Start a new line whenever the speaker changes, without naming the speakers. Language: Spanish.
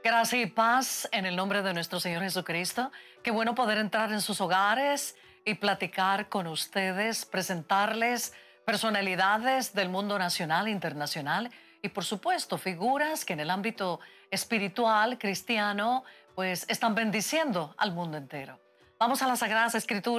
Gracia y paz en el nombre de nuestro Señor Jesucristo. Qué bueno poder entrar en sus hogares y platicar con ustedes, presentarles personalidades del mundo nacional e internacional y por supuesto figuras que en el ámbito espiritual cristiano pues están bendiciendo al mundo entero. Vamos a las Sagradas Escrituras.